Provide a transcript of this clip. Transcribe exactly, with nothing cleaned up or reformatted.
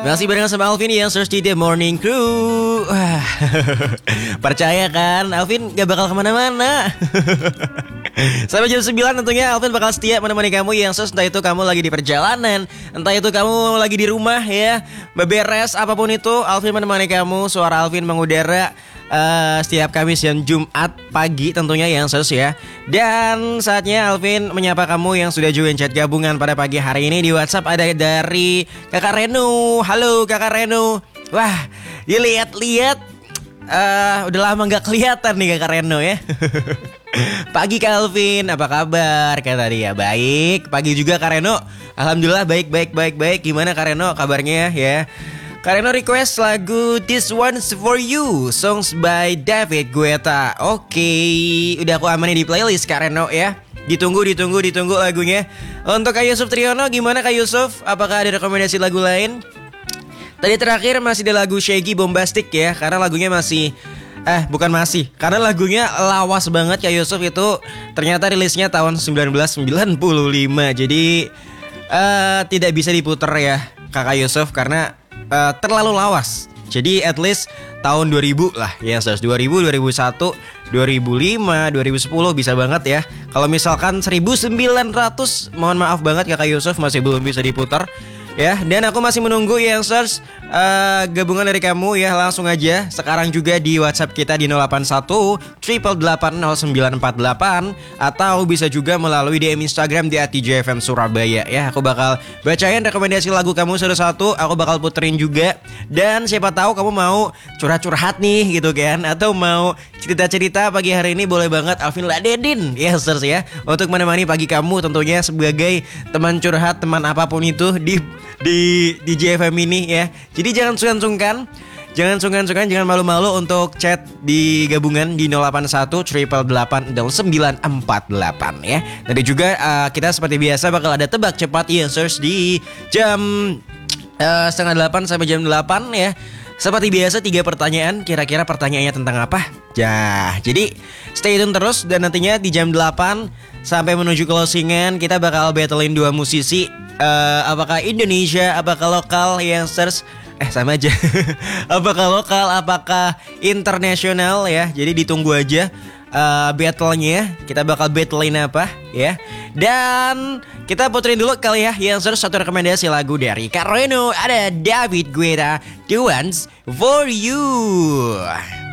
Masih bareng sama Alvin yang search di The Morning Crew. Wah, percaya kan, Alvin gak bakal kemana-mana. Sampai jam sembilan tentunya Alvin bakal setia menemani kamu yang search. Entah itu kamu lagi di perjalanan, entah itu kamu lagi di rumah ya, beberes apapun itu, Alvin menemani kamu. Suara Alvin mengudara Uh, setiap Kamis dan Jumat pagi tentunya yang search ya. Dan saatnya Alvin menyapa kamu yang sudah join chat gabungan pada pagi hari ini. Di WhatsApp ada dari Kakak Renu. Halo Kakak Renu. Wah, dilihat-lihat uh, udah lama gak kelihatan nih Kakak Renu ya. Pagi Calvin, apa kabar? Kata dia, baik. Pagi juga Kak Reno. Alhamdulillah baik, baik, baik, baik. Gimana Kak Reno kabarnya ya? Karena request lagu This One's For You, songs by David Guetta. Oke, udah aku amanin di playlist Kak Reno ya. Ditunggu, ditunggu, ditunggu lagunya. Untuk Kak Yusuf Triyono, gimana Kak Yusuf? Apakah ada rekomendasi lagu lain? Tadi terakhir masih ada lagu Shaggy Bombastic ya. Karena lagunya masih, eh bukan masih, karena lagunya lawas banget Kak Yusuf itu. Ternyata rilisnya tahun sembilan belas sembilan puluh lima. Jadi uh, tidak bisa diputer ya Kakak Yusuf karena Uh, terlalu lawas. Jadi at least tahun dua ribu lah ya, dua ribu, dua ribu satu, dua ribu lima, dua ribu sepuluh bisa banget ya. Kalau misalkan seribu sembilan ratus, mohon maaf banget Kakak Yusuf masih belum bisa diputar ya. Dan aku masih menunggu yang search uh, gabungan dari kamu ya. Langsung aja sekarang juga di WhatsApp kita di nol delapan satu delapan delapan nol sembilan empat delapan, atau bisa juga melalui D M Instagram di at D J F M Surabaya ya. Aku bakal bacain rekomendasi lagu kamu satu-satu. Aku bakal puterin juga. Dan siapa tahu kamu mau curhat-curhat nih gitu kan, atau mau cerita-cerita pagi hari ini, boleh banget Alvin ladenin ya search ya, untuk menemani pagi kamu tentunya sebagai teman curhat, teman apapun itu di di D J F M ini ya. Jadi jangan sungkan-sungkan, jangan sungkan-sungkan, jangan malu-malu untuk chat di gabungan di nol delapan satu delapan delapan nol sembilan empat delapan ya. Nanti juga uh, kita seperti biasa bakal ada tebak cepat answers di jam uh, setengah delapan sampai jam delapan ya. Seperti biasa tiga pertanyaan, kira-kira pertanyaannya tentang apa? Ya, jadi stay tune terus. Dan nantinya di jam delapan sampai menuju closingan kita bakal battlein dua musisi, uh, apakah Indonesia, apakah lokal yang search. Eh sama aja. Apakah lokal, apakah internasional ya. Jadi ditunggu aja uh, battle-nya. Kita bakal battlein apa ya. Dan kita puterin dulu kali ya yang search satu rekomendasi lagu dari Kak Reno. Ada David Guetta, The One's For You.